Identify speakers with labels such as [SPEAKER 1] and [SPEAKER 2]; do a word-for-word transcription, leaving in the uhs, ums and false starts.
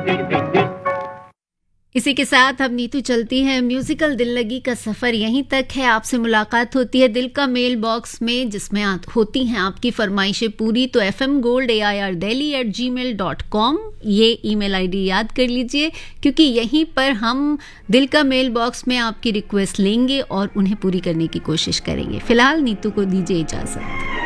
[SPEAKER 1] इसी के साथ अब नीतू चलती है। म्यूजिकल दिल लगी का सफर यहीं तक है। आपसे मुलाकात होती है दिल का मेल बॉक्स में, जिसमें होती हैं आपकी फरमाइशें पूरी। तो F M gold A I R Delhi eight ji mail dot com ये ईमेल आईडी याद कर लीजिए, क्योंकि यहीं पर हम दिल का मेल बॉक्स में आपकी रिक्वेस्ट लेंगे और उन्हें पूरी करने की कोशिश करेंगे। फिलहाल नीतू को दीजिए इजाजत।